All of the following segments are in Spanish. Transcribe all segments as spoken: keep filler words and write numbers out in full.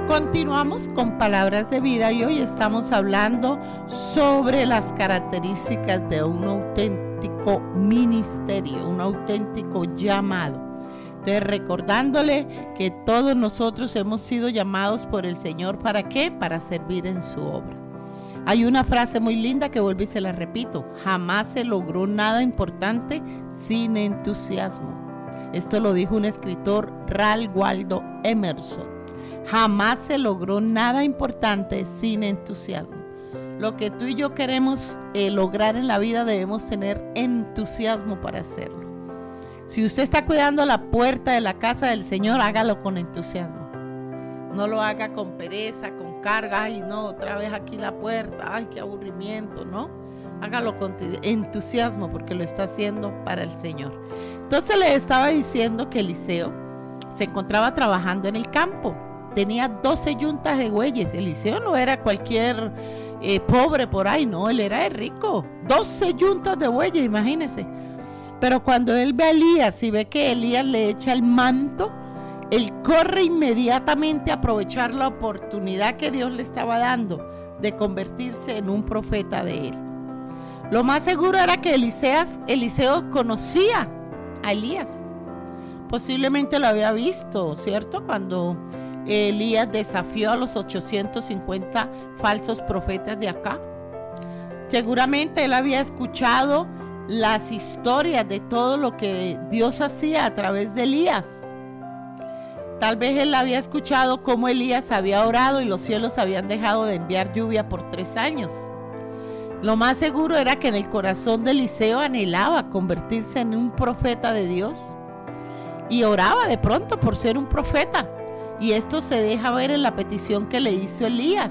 Continuamos con Palabras de Vida y hoy estamos hablando sobre las características de un auténtico ministerio, un auténtico llamado. Entonces, recordándole que todos nosotros hemos sido llamados por el Señor, ¿para qué? Para servir en su obra. Hay una frase muy linda que vuelvo y se la repito: jamás se logró nada importante sin entusiasmo. Esto lo dijo un escritor, Ralph Waldo Emerson. Jamás se logró nada importante sin entusiasmo. Lo que tú y yo queremos eh, lograr en la vida, debemos tener entusiasmo para hacerlo. Si usted está cuidando la puerta de la casa del Señor, hágalo con entusiasmo. No lo haga con pereza, con carga. Ay, no, otra vez aquí la puerta. Ay, qué aburrimiento, ¿no? Hágalo con entusiasmo porque lo está haciendo para el Señor. Entonces le estaba diciendo que Eliseo se encontraba trabajando en el campo. Tenía doce yuntas de bueyes. Eliseo no era cualquier eh, pobre por ahí, no, él era rico. doce yuntas de bueyes, imagínense. Pero cuando él ve a Elías y ve que Elías le echa el manto, él corre inmediatamente a aprovechar la oportunidad que Dios le estaba dando de convertirse en un profeta de él. Lo más seguro era que Eliseas, Eliseo conocía a Elías. Posiblemente lo había visto, ¿cierto? Cuando Elías desafió a los ochocientos cincuenta falsos profetas de acá. Seguramente él había escuchado las historias de todo lo que Dios hacía a través de Elías. Tal vez él había escuchado cómo Elías había orado y los cielos habían dejado de enviar lluvia por tres años. Lo más seguro era que en el corazón de Eliseo anhelaba convertirse en un profeta de Dios y oraba de pronto por ser un profeta. Y esto se deja ver en la petición que le hizo Elías,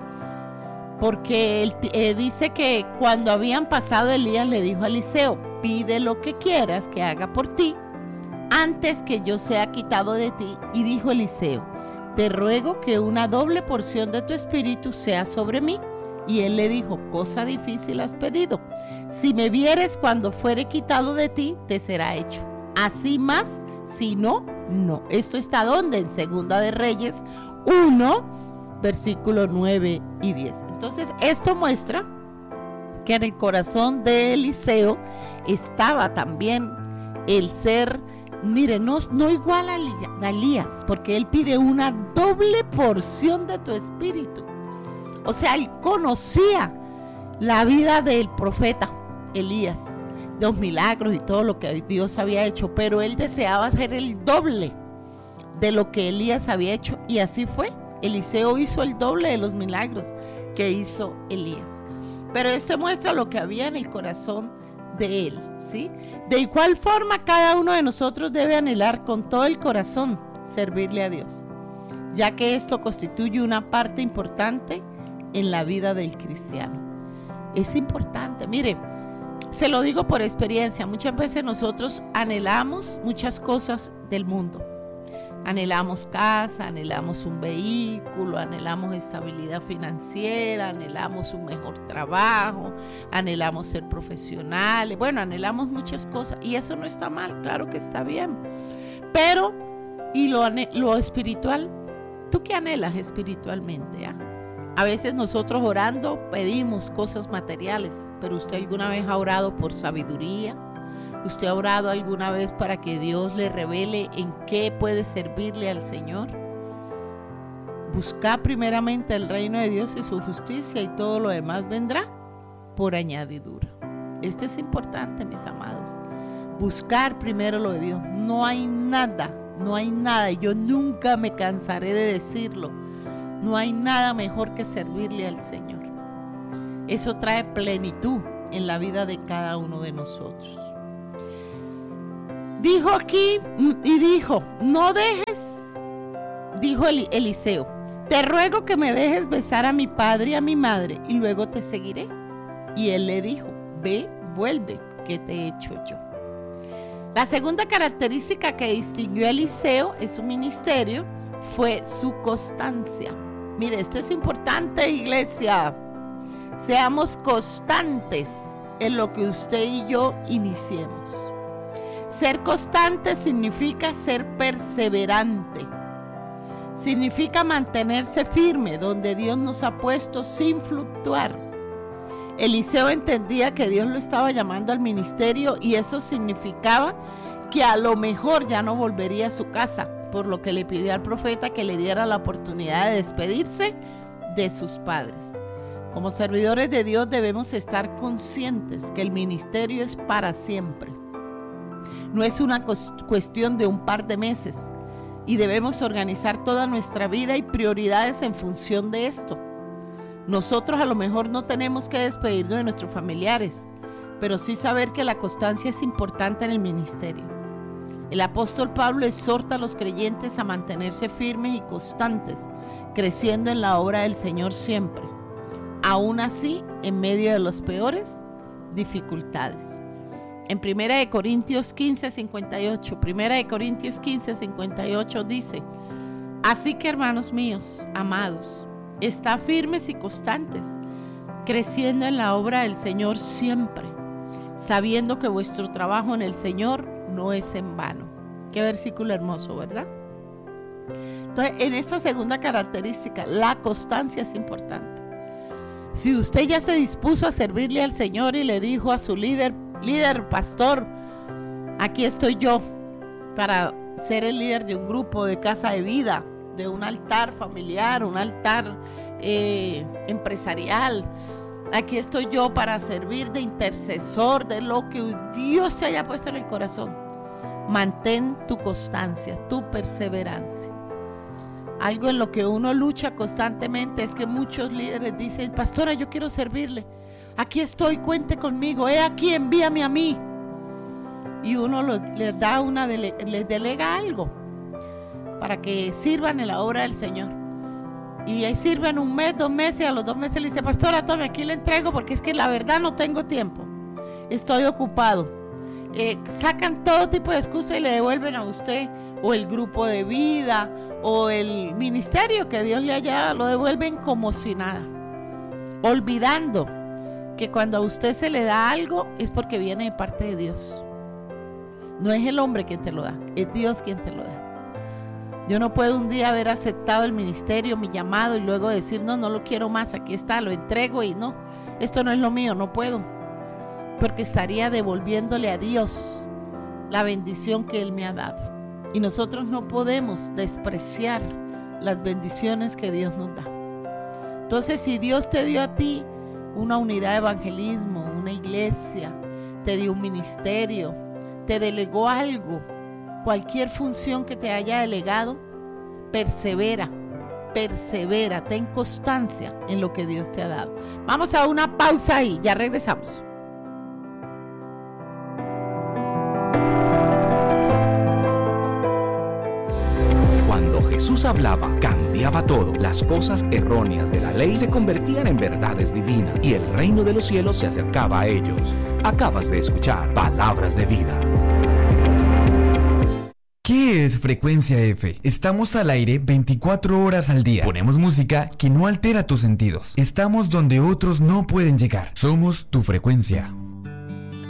porque él eh, dice que cuando habían pasado, Elías le dijo a Eliseo: pide lo que quieras que haga por ti antes que yo sea quitado de ti. Y dijo Eliseo: te ruego que una doble porción de tu espíritu sea sobre mí. Y él le dijo: cosa difícil has pedido. Si me vieres cuando fuere quitado de ti, te será hecho. Así más, si no, no. Esto está donde en Segunda de Reyes uno, versículos nueve y diez. Entonces, esto muestra que en el corazón de Eliseo estaba también el ser, mire, no, no igual a Elías, porque él pide una doble porción de tu espíritu. O sea, él conocía la vida del profeta Elías, los milagros y todo lo que Dios había hecho, pero él deseaba hacer el doble de lo que Elías había hecho, y así fue. Eliseo hizo el doble de los milagros que hizo Elías. Pero esto muestra lo que había en el corazón de él, ¿sí? De igual forma, cada uno de nosotros debe anhelar con todo el corazón servirle a Dios, ya que esto constituye una parte importante en la vida del cristiano. Es importante, mire, se lo digo por experiencia, muchas veces nosotros anhelamos muchas cosas del mundo. Anhelamos casa, anhelamos un vehículo, anhelamos estabilidad financiera, anhelamos un mejor trabajo, anhelamos ser profesionales, bueno, anhelamos muchas cosas y eso no está mal, claro que está bien. Pero, ¿y lo, lo espiritual? ¿Tú qué anhelas espiritualmente? ¿Ah? A veces nosotros orando pedimos cosas materiales, pero ¿usted alguna vez ha orado por sabiduría? ¿Usted ha orado alguna vez para que Dios le revele en qué puede servirle al Señor? Buscar primeramente el reino de Dios y su justicia, y todo lo demás vendrá por añadidura. Esto es importante, mis amados. Buscar primero lo de Dios. No hay nada, no hay nada, y yo nunca me cansaré de decirlo. No hay nada mejor que servirle al Señor. Eso trae plenitud en la vida de cada uno de nosotros. Dijo aquí y dijo: no dejes, dijo Eliseo, te ruego que me dejes besar a mi padre y a mi madre y luego te seguiré. Y él le dijo: ve, vuelve, que te he hecho yo. La segunda característica que distinguió a Eliseo en su ministerio fue su constancia. Mire, esto es importante, iglesia. Seamos constantes en lo que usted y yo iniciemos. Ser constante significa ser perseverante. Significa mantenerse firme donde Dios nos ha puesto sin fluctuar. Eliseo entendía que Dios lo estaba llamando al ministerio y eso significaba que a lo mejor ya no volvería a su casa, por lo que le pidió al profeta que le diera la oportunidad de despedirse de sus padres. Como servidores de Dios debemos estar conscientes que el ministerio es para siempre. No es una cuestión de un par de meses y debemos organizar toda nuestra vida y prioridades en función de esto. Nosotros a lo mejor no tenemos que despedirnos de nuestros familiares, pero sí saber que la constancia es importante en el ministerio. El apóstol Pablo exhorta a los creyentes a mantenerse firmes y constantes, creciendo en la obra del Señor siempre, aún así en medio de las peores dificultades. En primera de Corintios quince, cincuenta y ocho, primera de Corintios quince, cincuenta y ocho dice: así que, hermanos míos, amados, está firmes y constantes, creciendo en la obra del Señor siempre, sabiendo que vuestro trabajo en el Señor no es en vano. Qué versículo hermoso, ¿verdad? Entonces, en esta segunda característica, la constancia es importante. Si usted ya se dispuso a servirle al Señor y le dijo a su líder, líder, pastor, aquí estoy yo para ser el líder de un grupo de casa de vida, de un altar familiar, un altar eh, empresarial. Aquí estoy yo para servir de intercesor de lo que Dios te haya puesto en el corazón. Mantén tu constancia, tu perseverancia. Algo en lo que uno lucha constantemente es que muchos líderes dicen: pastora, yo quiero servirle. Aquí estoy, cuente conmigo. He aquí, envíame a mí. Y uno lo, les da una, dele, les delega algo para que sirvan en la obra del Señor. Y ahí sirven un mes, dos meses, y a los dos meses le dice: pastora, tome, aquí le entrego porque es que la verdad no tengo tiempo. Estoy ocupado. Eh, sacan todo tipo de excusas y le devuelven a usted o el grupo de vida o el ministerio que Dios le haya dado, lo devuelven como si nada, olvidando que cuando a usted se le da algo es porque viene de parte de Dios. No es el hombre quien te lo da, es Dios quien te lo da. Yo no puedo un día haber aceptado el ministerio, mi llamado, y luego decir: no, no lo quiero más, aquí está, lo entrego y no, esto no es lo mío, no puedo, porque estaría devolviéndole a Dios la bendición que Él me ha dado. Y nosotros no podemos despreciar las bendiciones que Dios nos da. Entonces, si Dios te dio a ti una unidad de evangelismo, una iglesia, te dio un ministerio, te delegó algo, cualquier función que te haya delegado, persevera, persevera, ten constancia en lo que Dios te ha dado. Vamos a una pausa ahí, ya regresamos. Jesús hablaba, cambiaba todo. Las cosas erróneas de la ley se convertían en verdades divinas y el reino de los cielos se acercaba a ellos. Acabas de escuchar Palabras de Vida. ¿Qué es Frecuencia F? Estamos al aire veinticuatro horas al día. Ponemos música que no altera tus sentidos. Estamos donde otros no pueden llegar. Somos tu frecuencia.